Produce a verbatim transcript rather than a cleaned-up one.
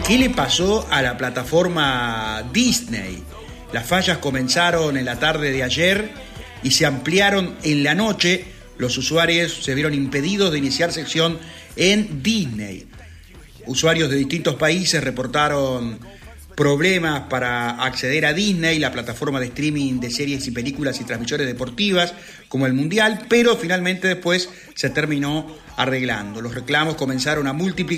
¿Qué le pasó a la plataforma Disney? Las fallas comenzaron en la tarde de ayer y se ampliaron en la noche. Los usuarios se vieron impedidos de iniciar sección en Disney. Usuarios de distintos países reportaron problemas para acceder a Disney, la plataforma de streaming de series y películas y transmisiones deportivas como el Mundial, pero finalmente después se terminó arreglando. Los reclamos comenzaron a multiplicar